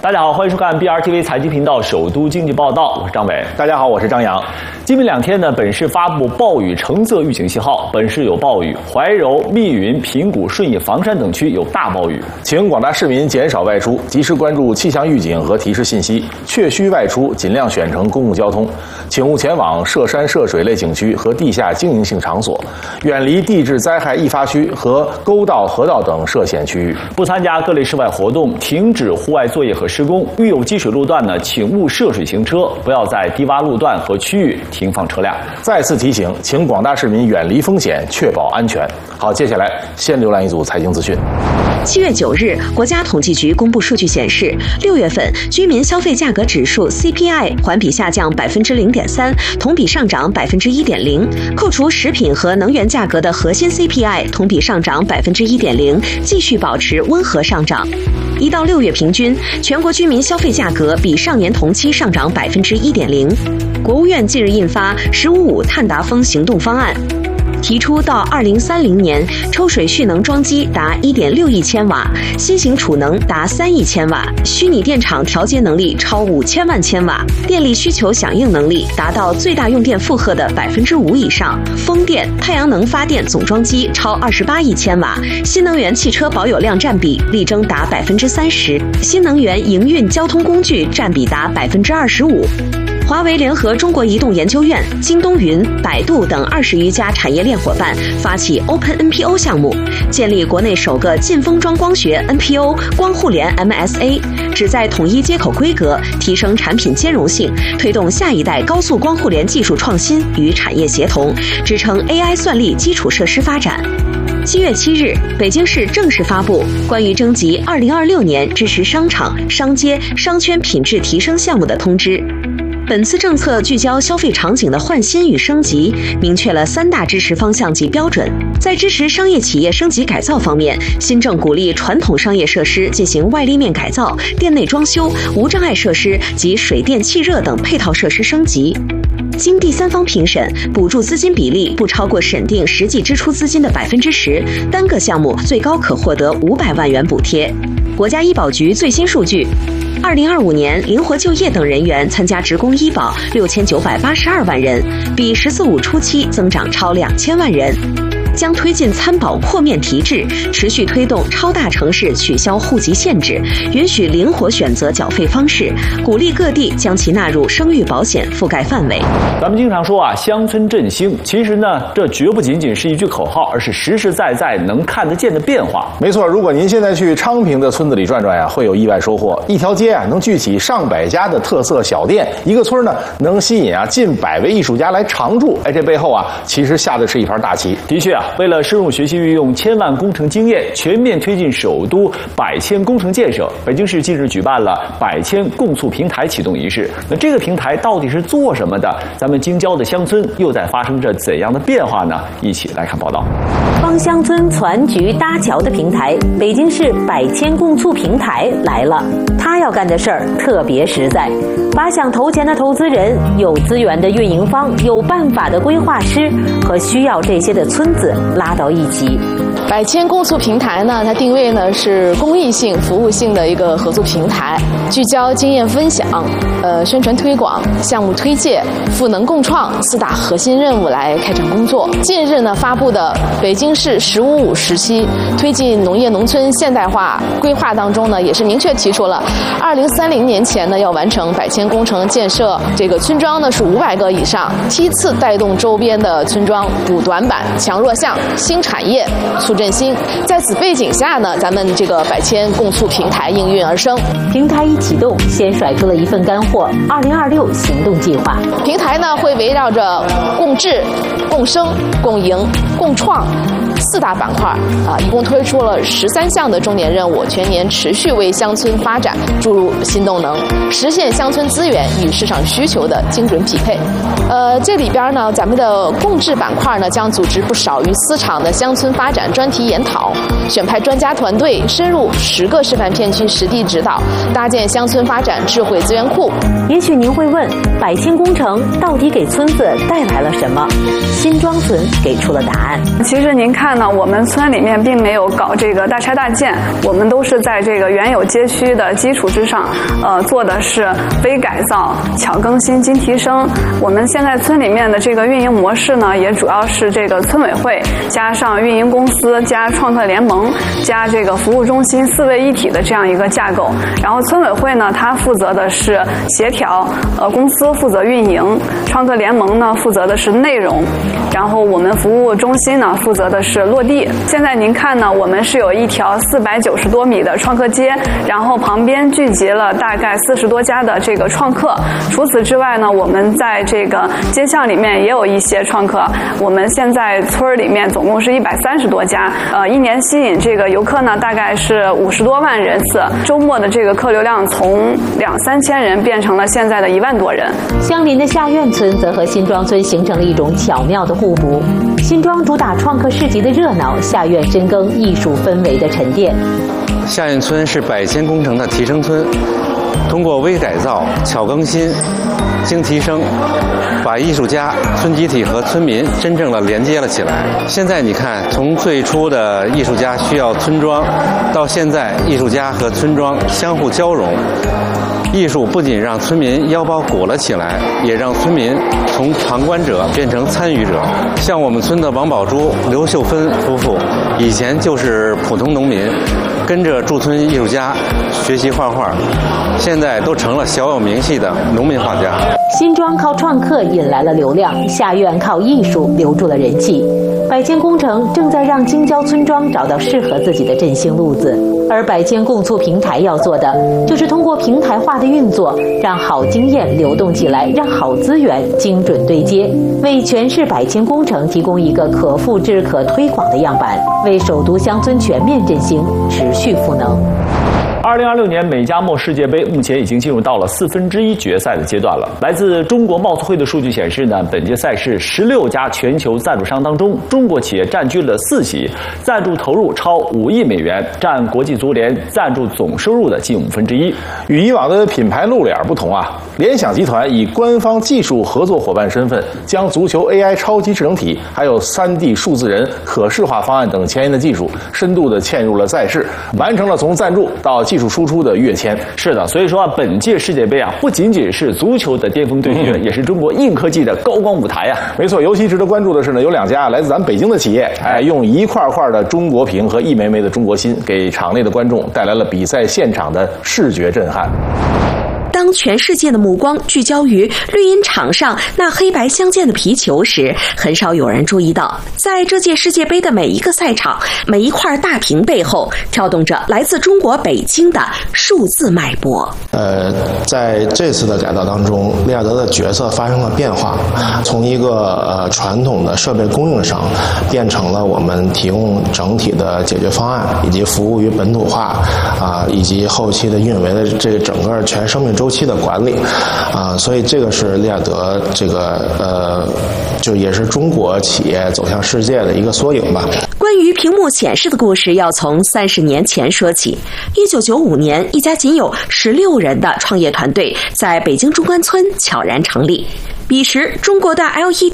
大家好，欢迎收看 BRTV 财经频道首都经济报道，我是张伟。 大家好，我是张扬。 今明2天呢，本市发布暴雨橙色预警信号，本市有暴雨，怀柔、密云、平谷、顺义、房山等区有大暴雨， 请广大市民减少外出，及时关注气象预警和提示信息，确需外出尽量选乘公共交通，请勿前往涉山涉水类景区和地下经营性场所，远离地质灾害易发区和沟道、河道等涉险区域， 不参加各类室外活动，停止户外作业和施工。遇有积水路段呢，请勿涉水行车，不要在低洼路段和区域停放车辆。 再次提醒，请广大市民远离风险，确保安全。好，接下来先浏览一组财经资讯。 7月9日，国家统计局公布数据显示，6月份居民消费价格指数 CPI 环比下降0.3%，同比上涨1.0%。扣除食品和能源价格的核心 CPI 同比上涨1.0%，继续保持温和上涨。1到6月平均，全国居民消费价格比上年同期上涨1.0%。国务院近日印发“十五五”碳达峰行动方案，提出到2030年，抽水蓄能装机达1.6亿千瓦，新型储能达3亿千瓦，虚拟电厂调节能力超5000万千瓦，电力需求响应能力达到最大用电负荷的5%以上，风电、太阳能发电总装机超28亿千瓦，新能源汽车保有量占比力争达30%，新能源营运交通工具占比达25%。华为联合中国移动研究院、京东云、百度等20余家产业链伙伴发起 Open NPO 项目，建立国内首个劲封装光学 NPO 光互联 MSA， 旨在统一接口规格，提升产品兼容性，推动下一代高速光互联技术创新与产业协同，支撑 AI 算力基础设施发展。7月7日，北京市正式发布关于征集2026年支持商场、商街、商圈品质提升项目的通知。本次政策聚焦消费场景的焕新与升级，明确了3大支持方向及标准。在支持商业企业升级改造方面，新政鼓励传统商业设施进行外立面改造、店内装修、无障碍设施及水电气热等配套设施升级。经第三方评审，补助资金比例不超过审定实际支出资金的10%，单个项目最高可获得500万元补贴。国家医保局最新数据，2025年灵活就业等人员参加职工医保6982万人，比“十四五”初期增长超2000万人。将推进参保扩面提质，持续推动超大城市取消户籍限制，允许灵活选择缴费方式，鼓励各地将其纳入生育保险覆盖范围。 咱们经常说乡村振兴，其实呢，这绝不仅仅是一句口号，而是实实在在能看得见的变化。 没错，如果您现在去昌平的村子里转转呀，会有意外收获。一条街能聚起上百家的特色小店，一个村呢能吸引近100位艺术家来常住。这背后其实下的是一盘大棋。 的确为了深入学习运用千万工程经验，全面推进首都百千工程建设，北京市近日举办了百千共促平台启动仪式。那这个平台到底是做什么的？咱们京郊的乡村又在发生着怎样的变化呢？一起来看报道。 帮乡村攒局搭桥的平台，北京市百千共促平台来了。他要干的事儿特别实在，把想投钱的投资人、有资源的运营方、有办法的规划师和需要这些的村子拉到一起。 百千共促平台呢，它定位呢是公益性、服务性的一个合作平台，聚焦经验分享、宣传推广、项目推介、赋能共创4大核心任务来开展工作。近日呢发布的北京市“十五五”时期推进农业农村现代化规划当中呢，也是明确提出了2030年前呢要完成百千工程建设，这个村庄呢是500个以上，梯次带动周边的村庄补短板、强弱项、新产业、促振兴。在此背景下呢，咱们这个百千共促平台应运而生。 平台一启动，先甩出了一份干货：2026行动计划。 平台呢会围绕着共治、共生、共赢、共创4大板块一共推出了13项的重点任务，全年持续为乡村发展注入新动能，实现乡村资源与市场需求的精准匹配。这里边呢，咱们的共治板块呢将组织不少于4场的乡村发展专题研讨，选派专家团队深入10个示范片区实地指导，搭建乡村发展智慧资源库。 也许您会问，百千工程到底给村子带来了什么？新庄村给出了答案。 其实您看看呢，我们村里面并没有搞这个大拆大建，我们都是在这个原有街区的基础之上，做的是微改造、巧更新、精提升。我们现在村里面的这个运营模式呢，也主要是这个村委会加上运营公司加创客联盟加这个服务中心4位一体的这样一个架构。然后村委会呢，它负责的是协调，公司负责运营，创客联盟呢负责的是内容，然后我们服务中心呢负责的是落地。现在您看呢，我们是有一条490多米的创客街，然后旁边聚集了大概40多家的这个创客。除此之外呢，我们在这个街巷里面也有一些创客。我们现在村里面总共是130多家，一年吸引这个游客呢大概是50多万人次。周末的这个客流量从2-3千人变成了现在的1万多人。 相邻的下院村则和新庄村形成了一种巧妙的互补。新庄主打创客市集的热闹，下院深耕艺术氛围的沉淀。 下院村是百千工程的提升村，通过微改造、巧更新、精提升，把艺术家、村集体和村民真正的连接了起来。现在你看，从最初的艺术家需要村庄，到现在艺术家和村庄相互交融。艺术不仅让村民腰包鼓了起来，也让村民从旁观者变成参与者。像我们村的王宝珠、刘秀芬夫妇，以前就是普通农民，跟着驻村艺术家学习画画，现在都成了小有名气的农民画家。 新庄靠创客引来了流量，下院靠艺术留住了人气。百千工程正在让京郊村庄找到适合自己的振兴路子，而百千共促平台要做的就是通过平台化的运作，让好经验流动起来，让好资源精准对接，为全市百千工程提供一个可复制、可推广的样板，为首都乡村全面振兴持续赋能。 2026年美加墨世界杯目前已经进入到了1/4决赛的阶段了。来自中国贸促会的数据显示呢，本届赛事16家全球赞助商当中，中国企业占据了4席，赞助投入超5亿美元，占国际足联赞助总收入的近1/5。 与以往的品牌露脸不同啊，联想集团以官方技术合作伙伴身份，将足球 AI 超级智能体，还有3D 数字人、可视化方案等前沿的技术，深度的嵌入了赛事，完成了从赞助到技术输出的跃迁。 是的，所以说本届世界杯啊，不仅仅是足球的巅峰对决，也是中国硬科技的高光舞台啊。 没错，尤其值得关注的是呢，有2家来自咱们北京的企业，用一块块的中国屏和一枚枚的中国心，给场内的观众带来了比赛现场的视觉震撼。 当全世界的目光聚焦于绿茵场上那黑白相间的皮球时，很少有人注意到，在这届世界杯的每一个赛场、每一块大屏背后，跳动着来自中国北京的数字脉搏。 在这次的改造当中，利雅得的角色发生了变化，从一个传统的设备供应商，变成了我们提供整体的解决方案，以及服务于本土化以及后期的运维的这个整个全生命周期的管理所以这个是利雅得这个就也是中国企业走向世界的一个缩影吧。 关于屏幕显示的故事要从30年前说起。1995年，一家仅有16人的创业团队在北京中关村悄然成立。彼时，中国的 LED